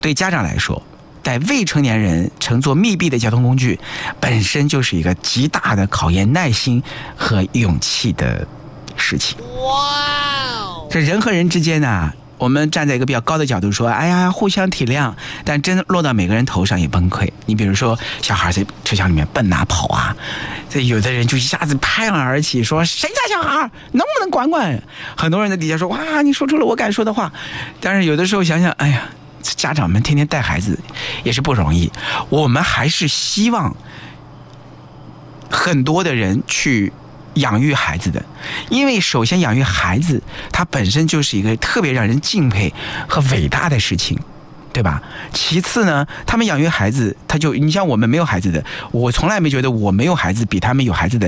对家长来说，带未成年人乘坐密闭的交通工具，本身就是一个极大的考验耐心和勇气的事情。哇！这人和人之间呢，我们站在一个比较高的角度说，哎呀，互相体谅，但真落到每个人头上也崩溃。你比如说，小孩在车厢里面蹦啊跑啊，这有的人就一下子拍案而起，说谁家小孩能不能管管？很多人在底下说，哇，你说出了我敢说的话。但是有的时候想想，哎呀，家长们天天带孩子也是不容易，我们还是希望很多的人去养育孩子的，因为首先养育孩子它本身就是一个特别让人敬佩和伟大的事情，对吧？其次呢，他们养育孩子，你像我们没有孩子的，我从来没觉得我没有孩子比他们有孩子的